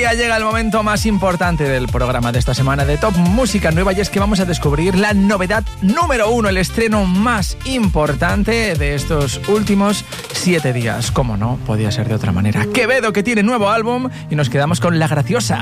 día llega el momento más importante del programa de esta semana de Top Música Nueva, y es que vamos a descubrir la novedad número 1, el estreno más importante de estos últimos 7 días. Como no, podía ser de otra manera. Quevedo, que tiene nuevo álbum, y nos quedamos con La Graciosa.